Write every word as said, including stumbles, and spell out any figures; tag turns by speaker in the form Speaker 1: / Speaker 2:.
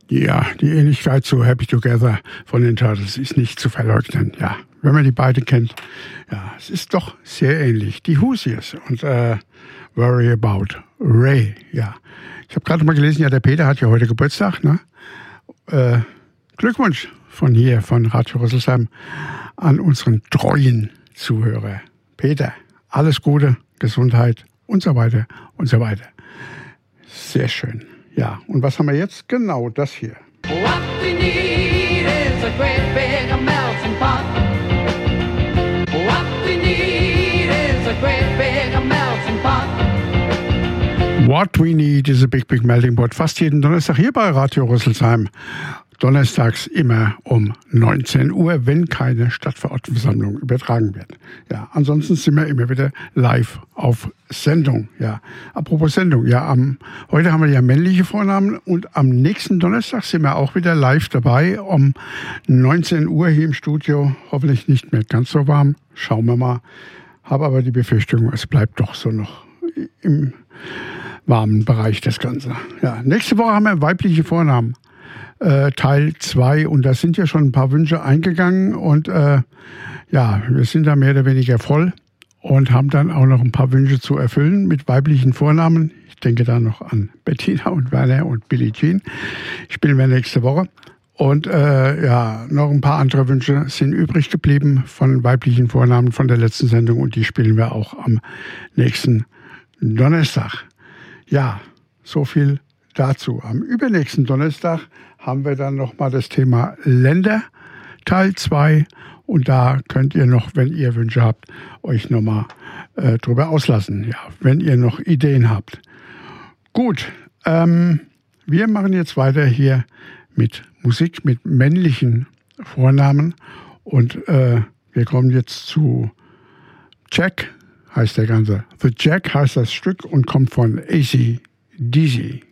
Speaker 1: Ja, die Ähnlichkeit zu Happy Together von den Turtles ist nicht zu verleugnen. Ja, wenn man die beide kennt, ja, es ist doch sehr ähnlich. Die Hoosiers und äh, Worry About Ray. Ja, ich habe gerade mal gelesen, ja, der Peter hat ja heute Geburtstag. Ne? Äh, Glückwunsch von hier, von Radio Rüsselsheim, an unseren treuen Zuhörer. Peter, alles Gute, Gesundheit und so weiter und so weiter. Sehr schön. Ja, und was haben wir jetzt? Genau das hier.
Speaker 2: What we need is a great big melting pot. What we need is a great big melting pot.
Speaker 1: What we need is a big, big melting pot. Fast jeden Donnerstag hier bei Radio Rüsselsheim. Donnerstags immer um neunzehn Uhr, wenn keine Stadtverordnetenversammlung übertragen wird. Ja, ansonsten sind wir immer wieder live auf Sendung. Ja, apropos Sendung. Ja, am, heute haben wir ja männliche Vornamen und am nächsten Donnerstag sind wir auch wieder live dabei um neunzehn Uhr hier im Studio. Hoffentlich nicht mehr ganz so warm. Schauen wir mal. Habe aber die Befürchtung, es bleibt doch so noch im warmen Bereich das Ganze. Ja, nächste Woche haben wir weibliche Vornamen. Äh, Teil zwei und da sind ja schon ein paar Wünsche eingegangen und äh, ja, wir sind da mehr oder weniger voll und haben dann auch noch ein paar Wünsche zu erfüllen mit weiblichen Vornamen. Ich denke da noch an Bettina und Werner und Billie Jean. Spielen wir nächste Woche. Und äh, ja, noch ein paar andere Wünsche sind übrig geblieben von weiblichen Vornamen von der letzten Sendung und die spielen wir auch am nächsten Donnerstag. Ja, so viel dazu. Am übernächsten Donnerstag haben wir dann nochmal das Thema Länder, Teil zwei. Und da könnt ihr noch, wenn ihr Wünsche habt, euch nochmal äh, drüber auslassen. Ja, wenn ihr noch Ideen habt. Gut, ähm, wir machen jetzt weiter hier mit Musik, mit männlichen Vornamen. Und äh, wir kommen jetzt zu Jack, heißt der Ganze. The Jack heißt das Stück und kommt von A C D C.